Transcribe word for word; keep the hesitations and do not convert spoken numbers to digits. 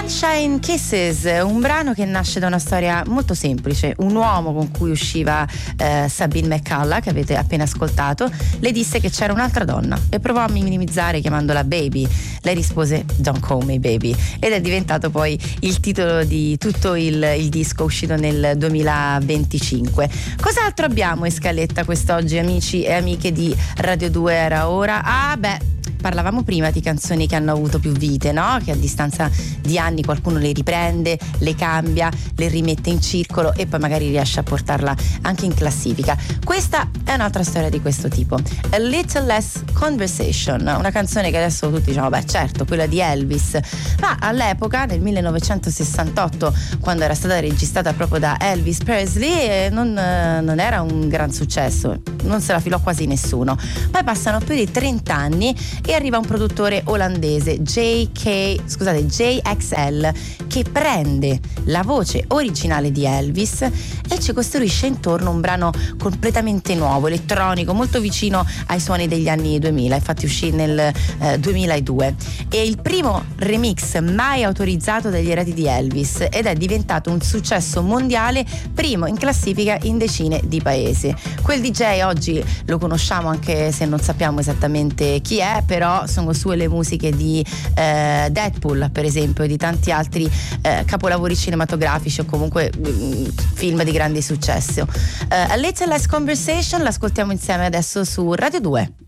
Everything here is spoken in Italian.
Sunshine Kisses, un brano che nasce da una storia molto semplice. Un uomo con cui usciva eh, Sabine McCullough, che avete appena ascoltato, le disse che c'era un'altra donna e provò a minimizzare chiamandola Baby. Lei rispose Don't call me baby, ed è diventato poi il titolo di tutto il, il disco uscito nel duemilaventicinque. Cos'altro abbiamo in scaletta quest'oggi, amici e amiche di Radio due Era Ora? Ah beh, parlavamo prima di canzoni che hanno avuto più vite, no? Che a distanza di anni qualcuno le riprende, le cambia, le rimette in circolo e poi magari riesce a portarla anche in classifica. Questa è un'altra storia di questo tipo. A Little Less Conversation, una canzone che adesso tutti diciamo, beh certo, quella di Elvis, ma all'epoca, nel millenovecentosessantotto, quando era stata registrata proprio da Elvis Presley, non, non era un gran successo, non se la filò quasi nessuno. Poi passano più di trenta anni e arriva un produttore olandese, J K, scusate, J X L, che prende la voce originale di Elvis e ci costruisce intorno un brano completamente nuovo, elettronico, molto vicino ai suoni degli anni duemila. Infatti uscì nel eh, duemiladue. È il primo remix mai autorizzato dagli eredi di Elvis ed è diventato un successo mondiale, primo in classifica in decine di paesi. Quel D J oggi lo conosciamo anche se non sappiamo esattamente chi è, però sono sue le musiche di eh, Deadpool, per esempio, e di tanti altri eh, capolavori cinematografici o comunque mh, film di grande successo. Uh, A Little Less Conversation l'ascoltiamo insieme adesso su Radio due.